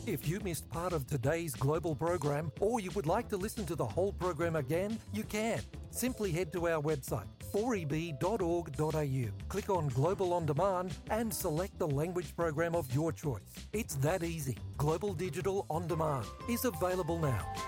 If you missed part of today's Global program, or you would like to listen to the whole program again, you can. Simply head to our website, 4eb.org.au, click on Global On Demand and select the language program of your choice. It's that easy. Global Digital On Demand is available now.